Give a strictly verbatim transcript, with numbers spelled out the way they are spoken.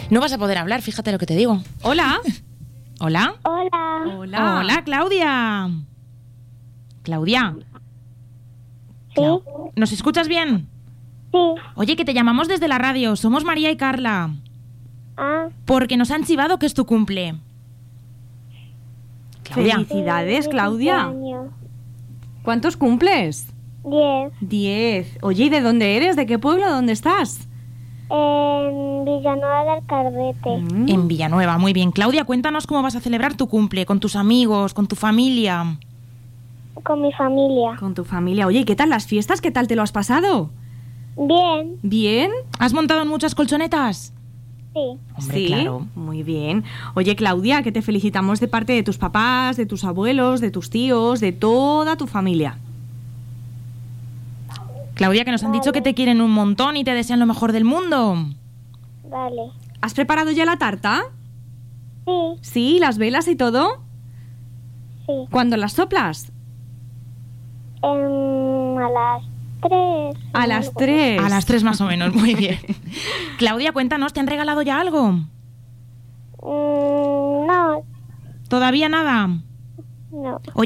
No vas a poder hablar, fíjate lo que te digo. Hola. ¿Hola? Hola. Hola. Hola, Claudia. Claudia. Sí. ¿Nos escuchas bien? Sí. Oye, que te llamamos desde la radio. Somos María y Carla. Ah. Porque nos han chivado que es tu cumple. Claudia. Felicidades, Sí, Claudia. cumpleaños. ¿Cuántos cumples? Diez. Diez. Oye, ¿y de dónde eres? ¿De qué pueblo? ¿Dónde estás? En Villanueva del Cardete. Mm. En Villanueva, muy bien. Claudia, cuéntanos cómo vas a celebrar tu cumple, con tus amigos, con tu familia. Con mi familia. Con tu familia. Oye, ¿y qué tal las fiestas? ¿Qué tal te lo has pasado? Bien. ¿Bien? ¿Has montado en muchas colchonetas? Sí. Hombre, Sí, claro. muy bien. Oye, Claudia, que te felicitamos de parte de tus papás, de tus abuelos, de tus tíos, de toda tu familia. Claudia, que nos han dicho que te quieren un montón y te desean lo mejor del mundo. Vale. ¿Has preparado ya la tarta? Sí. Sí, las velas y todo. Sí. ¿Cuándo las soplas? Em, a las tres. A las tres. A las tres más o menos, muy bien. Claudia, cuéntanos, ¿te han regalado ya algo? Mm, no. ¿Todavía nada? No.